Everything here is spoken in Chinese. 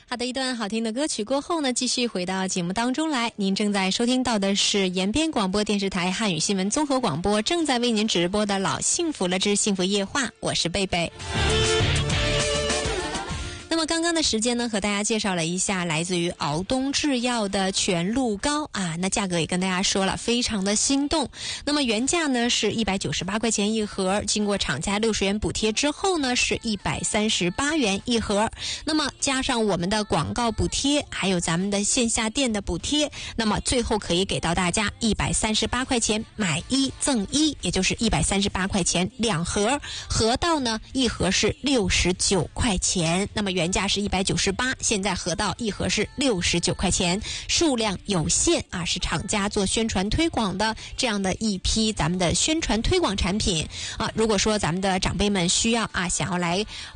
好的，一段好听的歌曲过后呢，继续回到节目当中来。您正在收听到的是延边广播电视台汉语新闻综合广播正在为您直播的老幸福了之幸福夜话，我是贝贝。那么刚刚的时间呢，和大家介绍了一下来自于敖东制药的全鹿膏啊，那价格也跟大家说了，非常的心动。那么原价呢是198块钱一盒，经过厂家60元补贴之后呢是138元一盒。那么加上我们的广告补贴，还有咱们的线下店的补贴，那么最后可以给到大家138块钱买一赠一，也就是138块钱2盒，合到呢一盒是69块钱。那么原价是198，现在合到一盒是69块钱，数量有限啊，是厂家做宣传推广的这样的一批咱们的宣传推广产品啊。如果说咱们的长辈们需要啊，想要来